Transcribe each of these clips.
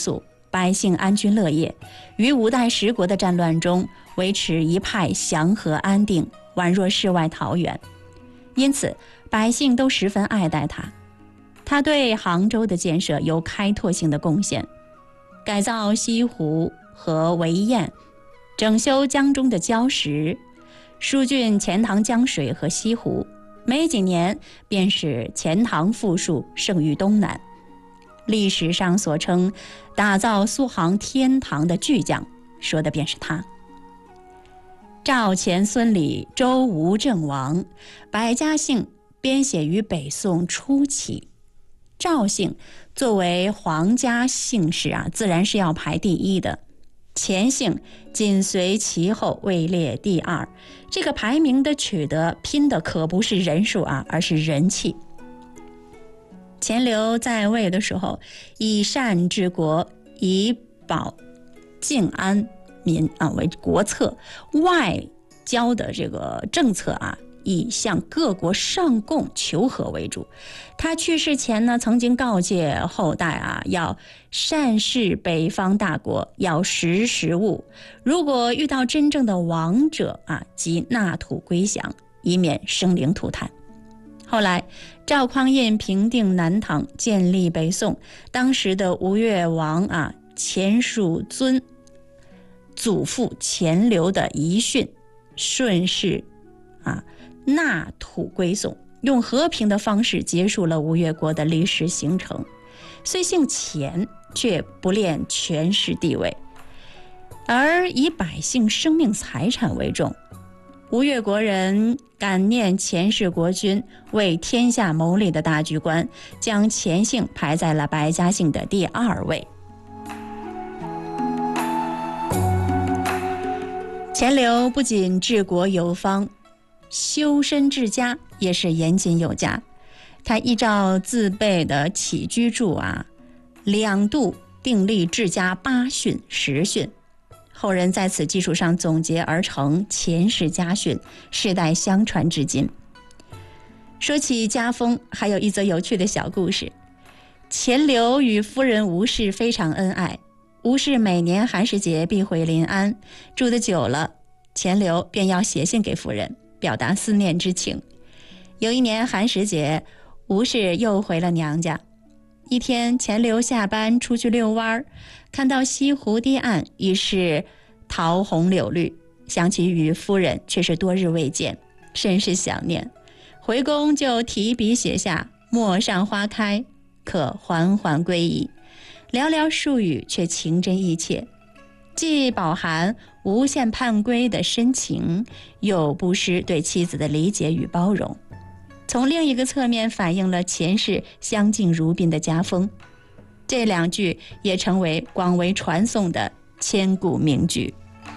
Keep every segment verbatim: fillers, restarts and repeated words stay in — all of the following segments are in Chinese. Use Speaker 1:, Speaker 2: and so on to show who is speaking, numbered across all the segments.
Speaker 1: 肃，百姓安居乐业，于五代十国的战乱中维持一派祥和安定，宛若世外桃源。因此百姓都十分爱戴他。他对杭州的建设有开拓性的贡献，改造西湖和围堰，整修江中的礁石，疏浚钱塘江水和西湖，没几年便使钱塘富庶，盛于东南。历史上所称打造苏杭天堂的巨匠，说的便是他。赵钱孙李周吴郑王，百家姓编写于北宋初期。赵姓作为皇家姓氏啊，自然是要排第一的，钱姓紧随其后，位列第二。这个排名的取得拼的可不是人数啊，而是人气。钱镠在位的时候，以善治国，以保静安民啊为国策，外交的这个政策啊，以向各国上贡求和为主。他去世前呢，曾经告诫后代啊，要善事北方大国，要识时务。如果遇到真正的王者啊，即纳土归降，以免生灵涂炭。后来赵匡胤平定南唐，建立北宋，当时的吴越王啊钱树尊祖父钱镠的遗训，顺势啊纳土归宋，用和平的方式结束了吴越国的历史形成。虽姓钱，却不恋权势地位，而以百姓生命财产为重。吴越国人感念钱氏国君为天下谋利的大局观，将钱姓排在了百家姓的第二位。钱镠不仅治国有方，修身治家也是严谨有加。他依照自备的起居注啊，两度订立治家八训十训，后人在此基础上总结而成钱氏家训，世代相传至今。说起家风，还有一则有趣的小故事。钱镠与夫人吴氏非常恩爱，吴氏每年寒食节必回临安，住得久了，钱镠便要写信给夫人，表达思念之情。有一年寒食节，吴氏又回了娘家。一天，钱镠下班出去遛弯，看到西湖堤岸已是桃红柳绿，想起与夫人却是多日未见，甚是想念。回宫就提笔写下陌上花开，可缓缓归矣，寥寥数语却情真意切，既饱含无限盼归的深情，又不失对妻子的理解与包容。从另一个侧面反映了钱氏相敬如宾的家风。这两句也成为广为传颂的千古名句。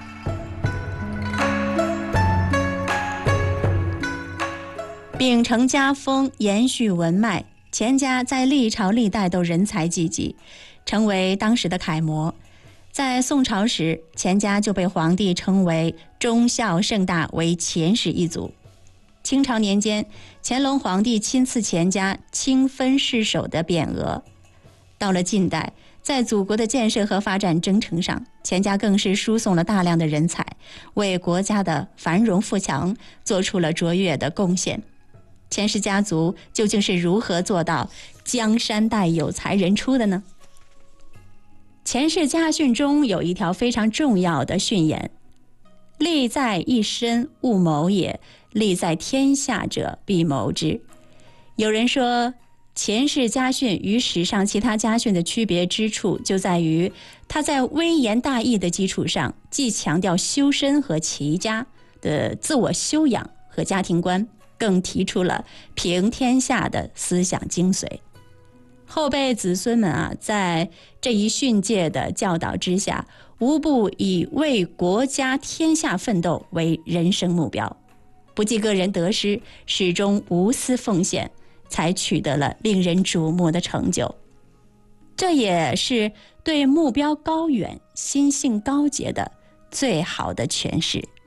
Speaker 1: 秉承家风，延续文脉，钱家在历朝历代都人才济济，成为当时的楷模。在宋朝时，钱家就被皇帝称为忠孝盛大，为钱氏一族。清朝年间，乾隆皇帝亲赐钱家清分世守的匾额。到了近代，在祖国的建设和发展征程上，钱家更是输送了大量的人才，为国家的繁荣富强做出了卓越的贡献。钱氏家族究竟是如何做到江山代有才人出的呢？钱氏家训中有一条非常重要的训言：利在一身，勿谋也；利在天下者，必谋之。有人说，钱氏家训与史上其他家训的区别之处，就在于它在微言大义的基础上，既强调修身和齐家的自我修养和家庭观，更提出了平天下的思想精髓。后辈子孙们啊，在这一训诫的教导之下，无不以为国家天下奋斗为人生目标，不计个人得失，始终无私奉献，才取得了令人瞩目的成就。这也是对目标高远、心性高洁的最好的诠释。